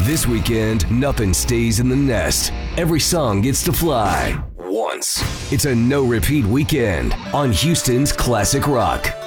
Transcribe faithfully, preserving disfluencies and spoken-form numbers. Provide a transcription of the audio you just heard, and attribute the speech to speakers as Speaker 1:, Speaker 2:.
Speaker 1: This weekend, nothing stays in the nest. Every song gets to fly once. It's a no-repeat weekend on Houston's Classic Rock.